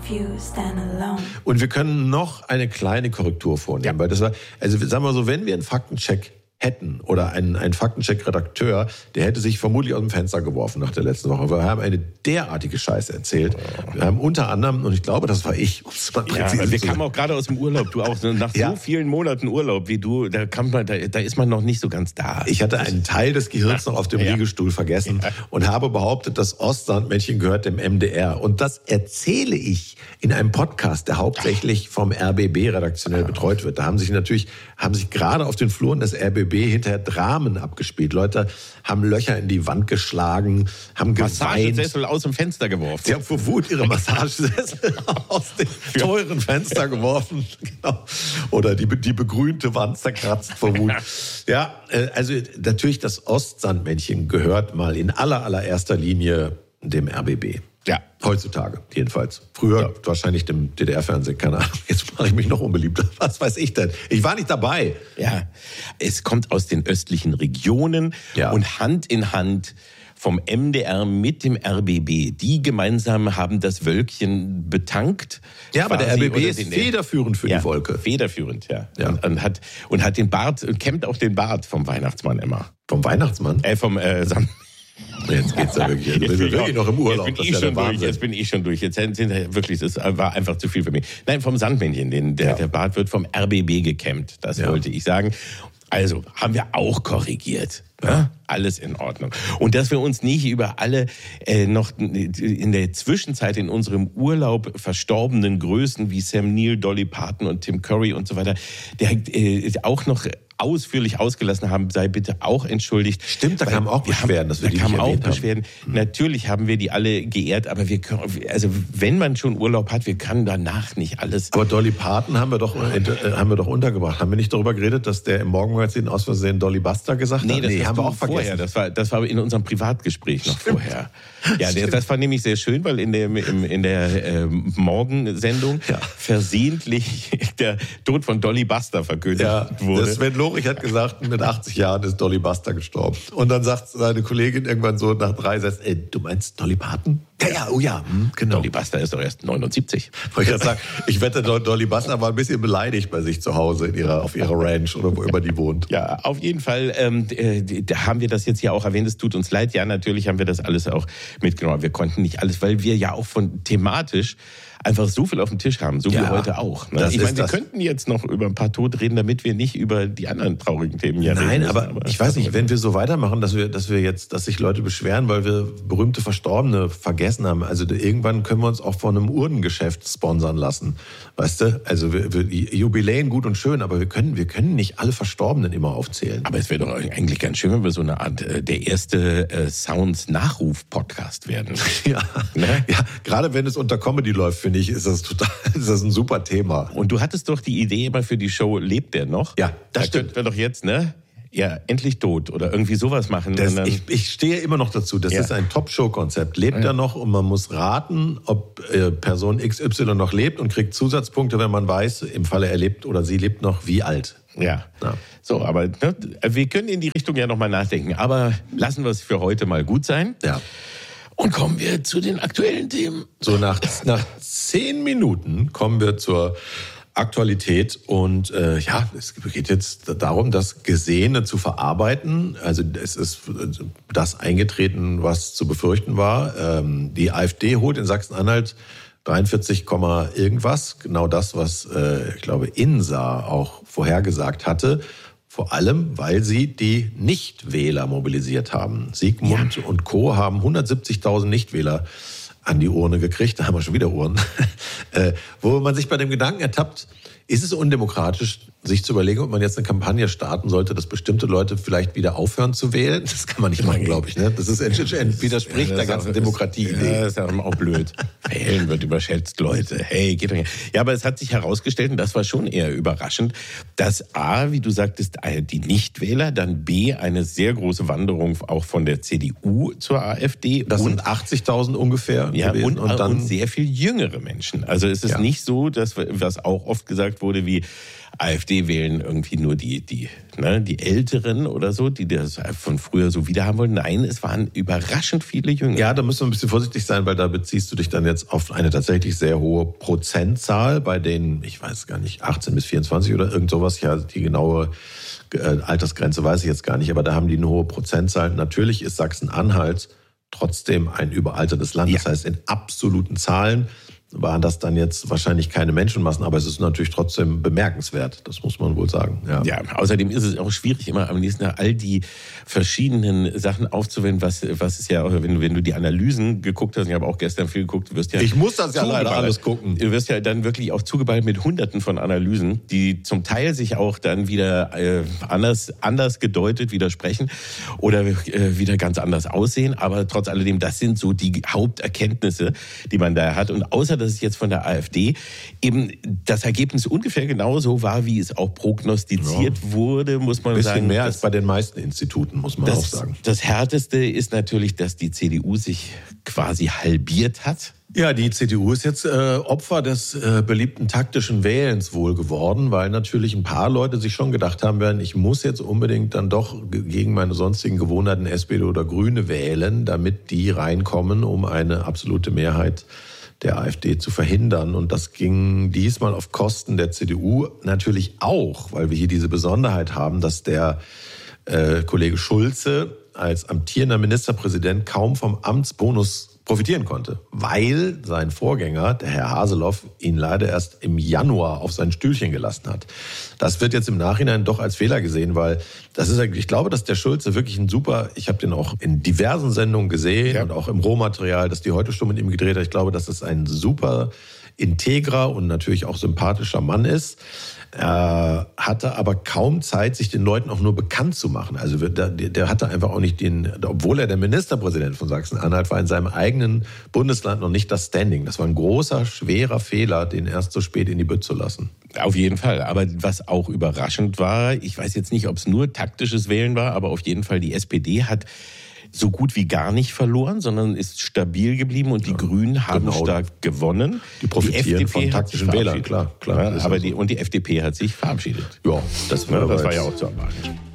Und wir können noch eine kleine Korrektur vornehmen, weil das war, also sagen wir so, wenn wir einen Faktencheck hätten oder ein Faktencheck-Redakteur, der hätte sich vermutlich aus dem Fenster geworfen nach der letzten Woche. Wir haben eine derartige Scheiße erzählt. Wir haben unter anderem, und ich glaube, das war ich, wir kamen auch gerade aus dem Urlaub, du auch, nach so vielen Monaten Urlaub wie du, da ist man noch nicht so ganz da. Ich hatte einen Teil des Gehirns noch auf dem Liegestuhl vergessen und habe behauptet, das Ostsandmännchen gehört dem MDR. Und das erzähle ich in einem Podcast, der hauptsächlich vom RBB redaktionell betreut wird. Da haben sich gerade auf den Fluren des RBB hinterher Dramen abgespielt. Leute haben Löcher in die Wand geschlagen, haben geweint. Massagesessel aus dem Fenster geworfen. Sie haben vor Wut ihre Massagesessel aus dem teuren Fenster geworfen. Genau. Oder die begrünte Wand zerkratzt vor Wut. Ja, also natürlich das Ostsandmännchen gehört mal in allererster Linie dem RBB. Ja. Heutzutage, jedenfalls. Früher wahrscheinlich dem DDR-Fernsehen, keine Ahnung. Jetzt mache ich mich noch unbeliebter. Was weiß ich denn? Ich war nicht dabei. Ja, es kommt aus den östlichen Regionen und Hand in Hand vom MDR mit dem RBB. Die gemeinsam haben das Wölkchen betankt. Ja, aber der RBB ist federführend für die Wolke. Federführend, ja. Und hat den Bart, kämmt auch den Bart vom Weihnachtsmann immer. Vom Weihnachtsmann? Vom Jetzt geht's da wirklich. Jetzt bin ich wirklich noch im Urlaub. Jetzt bin ich schon durch. Jetzt wirklich, das war einfach zu viel für mich. Nein, vom Sandmännchen. Der Bart wird vom RBB gekämmt. Das wollte ich sagen. Also, haben wir auch korrigiert. Ja? Alles in Ordnung. Und dass wir uns nicht über alle noch in der Zwischenzeit in unserem Urlaub verstorbenen Größen wie Sam Neill, Dolly Parton und Tim Curry und so weiter, der auch noch ausführlich ausgelassen haben, sei bitte auch entschuldigt. Stimmt, da kamen auch Beschwerden, dass wir die nicht erwähnt haben. Natürlich haben wir die alle geehrt, aber wir können, also wenn man schon Urlaub hat, wir können danach nicht alles. Aber Dolly Parton haben wir doch untergebracht. Haben wir nicht darüber geredet, dass der im Morgenmagazin aus Versehen Dolly Buster gesagt hat? Nee, das haben wir auch vergessen. Das war in unserem Privatgespräch noch vorher. Ja, das war nämlich sehr schön, weil in der Morgensendung versehentlich der Tod von Dolly Buster verkündet wurde. Sven Lorich hat gesagt, mit 80 Jahren ist Dolly Buster gestorben. Und dann sagt seine Kollegin irgendwann so nach 3 Sätzen, du meinst Dolly Parton? Genau. Dolly Buster ist doch erst 79. Ich wette, Dolly Buster war ein bisschen beleidigt bei sich zu Hause auf ihrer Ranch oder wo immer die wohnt. Ja, auf jeden Fall da haben wir das jetzt ja auch erwähnt. Es tut uns leid. Ja, natürlich haben wir das alles auch mitgenommen. Wir konnten nicht alles, weil wir ja auch von thematisch einfach so viel auf dem Tisch haben, so wie heute auch. Ne? Ich meine, wir könnten jetzt noch über ein paar Tote reden, damit wir nicht über die anderen traurigen Themen reden. Nein, aber ich weiß nicht, wenn wir so weitermachen, dass sich Leute beschweren, weil wir berühmte Verstorbene vergessen haben. Also irgendwann können wir uns auch von einem Urdengeschäft sponsern lassen. Weißt du? Also Jubiläen gut und schön, aber wir können nicht alle Verstorbenen immer aufzählen. Aber es wäre doch eigentlich ganz schön, wenn wir so eine Art der erste Sounds-Nachruf-Podcast werden. Ja, gerade wenn es unter Comedy läuft, finde ich, ist das ein super Thema. Und du hattest doch die Idee immer für die Show Lebt der noch? Ja, das stimmt. Könnten wir doch jetzt, ne? Ja, endlich tot oder irgendwie sowas machen. Ich stehe immer noch dazu. Das ist ein Top-Show-Konzept. Lebt er noch und man muss raten, ob Person XY noch lebt und kriegt Zusatzpunkte, wenn man weiß, im Falle er lebt oder sie lebt noch, wie alt. Ja. So, aber wir können in die Richtung ja nochmal nachdenken. Aber lassen wir es für heute mal gut sein. Ja. Und kommen wir zu den aktuellen Themen. So nach 10 Minuten kommen wir zur Aktualität und es geht jetzt darum, das Gesehene zu verarbeiten. Also es ist das eingetreten, was zu befürchten war. Die AfD holt in Sachsen-Anhalt 43, irgendwas. Genau das, was ich glaube INSA auch vorhergesagt hatte. Vor allem, weil sie die Nichtwähler mobilisiert haben. Siegmund und Co. haben 170.000 Nichtwähler an die Urne gekriegt. Da haben wir schon wieder Urnen. Wo man sich bei dem Gedanken ertappt, ist es undemokratisch, sich zu überlegen, ob man jetzt eine Kampagne starten sollte, dass bestimmte Leute vielleicht wieder aufhören zu wählen? Das kann man nicht machen, glaube ich. Ne? Das widerspricht der ganzen Demokratie-Idee. Ja, das ist ja auch blöd. Wählen wird überschätzt, Leute. Hey, geht doch nicht. Ja, aber es hat sich herausgestellt, und das war schon eher überraschend, dass A, wie du sagtest, die Nichtwähler, dann B, eine sehr große Wanderung auch von der CDU zur AfD. Das sind 80.000 ungefähr ja, gewesen. Und sehr viel jüngere Menschen. Also es ist nicht so, dass, was auch oft gesagt gesagt wurde, wie AfD wählen irgendwie nur die Älteren oder so, die das von früher so wieder haben wollten. Nein, es waren überraschend viele Jünger. Ja, da müssen wir ein bisschen vorsichtig sein, weil da beziehst du dich dann jetzt auf eine tatsächlich sehr hohe Prozentzahl, bei denen, ich weiß gar nicht, 18 bis 24 oder irgend sowas, ja, die genaue Altersgrenze weiß ich jetzt gar nicht, aber da haben die eine hohe Prozentzahl. Natürlich ist Sachsen-Anhalt trotzdem ein überaltertes Land. Ja. Das heißt, in absoluten Zahlen waren das dann jetzt wahrscheinlich keine Menschenmassen, aber es ist natürlich trotzdem bemerkenswert, das muss man wohl sagen. Ja, außerdem ist es auch schwierig, immer am nächsten Tag all die verschiedenen Sachen aufzuwenden, was ist ja, wenn du die Analysen geguckt hast, ich habe auch gestern viel geguckt, du wirst ja... Ich muss das ja leider alles gucken. Du wirst ja dann wirklich auch zugeballt mit Hunderten von Analysen, die zum Teil sich auch dann wieder anders gedeutet widersprechen oder wieder ganz anders aussehen, aber trotz alledem, das sind so die Haupterkenntnisse, die man da hat. Und außer dass es jetzt von der AfD eben das Ergebnis ungefähr genauso war, wie es auch prognostiziert wurde, muss man sagen. Ein bisschen mehr als bei den meisten Instituten, muss man auch sagen. Das Härteste ist natürlich, dass die CDU sich quasi halbiert hat. Ja, die CDU ist jetzt Opfer des beliebten taktischen Wählens wohl geworden, weil natürlich ein paar Leute sich schon gedacht haben werden, ich muss jetzt unbedingt dann doch gegen meine sonstigen Gewohnheiten SPD oder Grüne wählen, damit die reinkommen, um eine absolute Mehrheit der AfD zu verhindern. Und das ging diesmal auf Kosten der CDU natürlich auch, weil wir hier diese Besonderheit haben, dass der Kollege Schulze als amtierender Ministerpräsident kaum vom Amtsbonus profitieren konnte, weil sein Vorgänger, der Herr Haseloff, ihn leider erst im Januar auf sein Stühlchen gelassen hat. Das wird jetzt im Nachhinein doch als Fehler gesehen, weil das ist, ich glaube, dass der Schulze wirklich ein super, ich habe den auch in diversen Sendungen gesehen und auch im Rohmaterial, das die Heute-Show mit ihm gedreht hat. Ich glaube, dass das ein super integrer und natürlich auch sympathischer Mann ist. Er hatte aber kaum Zeit, sich den Leuten auch nur bekannt zu machen. Also der hatte einfach auch nicht obwohl er der Ministerpräsident von Sachsen-Anhalt war, in seinem eigenen Bundesland noch nicht das Standing. Das war ein großer, schwerer Fehler, den erst so spät in die Bütt zu lassen. Auf jeden Fall. Aber was auch überraschend war, ich weiß jetzt nicht, ob es nur taktisches Wählen war, aber auf jeden Fall die SPD hat so gut wie gar nicht verloren, sondern ist stabil geblieben und die Grünen haben stark gewonnen. Die profitieren von taktischen Wählern, klar. Aber die FDP hat sich verabschiedet. Ja, das war ja auch zu erwarten.